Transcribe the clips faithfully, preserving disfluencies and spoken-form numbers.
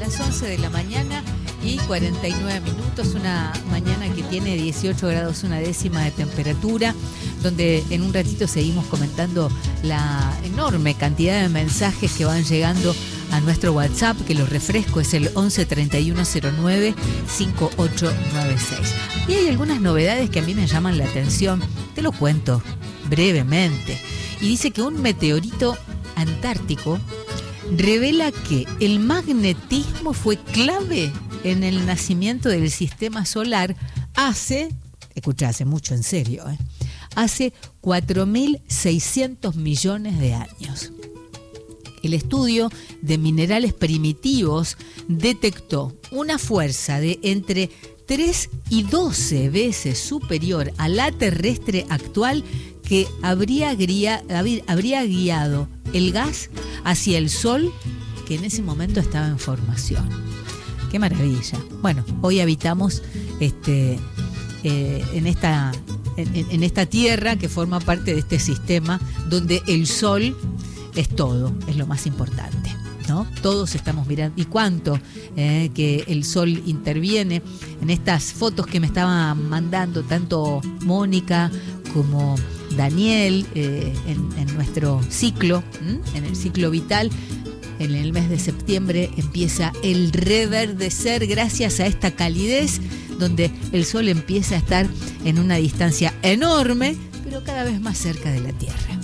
las once de la mañana y cuarenta y nueve minutos, una mañana que tiene dieciocho grados una décima de temperatura, donde en un ratito seguimos comentando la enorme cantidad de mensajes que van llegando a nuestro WhatsApp, que lo refresco, es el once treinta y uno cero nueve cincuenta y ocho noventa y seis. Y hay algunas novedades que a mí me llaman la atención, te lo cuento brevemente. Y dice que un meteorito antártico revela que el magnetismo fue clave en el nacimiento del sistema solar hace, escuchá, hace mucho, en serio, ¿eh? hace cuatro mil seiscientos millones de años. El estudio de minerales primitivos detectó una fuerza de entre tres y doce veces superior a la terrestre actual que habría, guía, habría guiado el gas hacia el Sol, que en ese momento estaba en formación. ¡Qué maravilla! Bueno, hoy habitamos este, eh, en, esta, en, en esta tierra que forma parte de este sistema donde el Sol es todo, es lo más importante, ¿no? Todos estamos mirando. ¿Y cuánto eh, que el Sol interviene en estas fotos que me estaban mandando tanto Mónica como Daniel eh, en, en nuestro ciclo, ¿m? en el ciclo vital? En el mes de septiembre empieza el reverdecer gracias a esta calidez, donde el Sol empieza a estar en una distancia enorme, pero cada vez más cerca de la Tierra.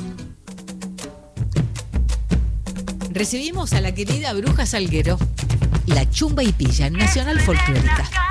Recibimos a la querida Bruja Salguero, la Chumba y Pilla Nacional Folclórica.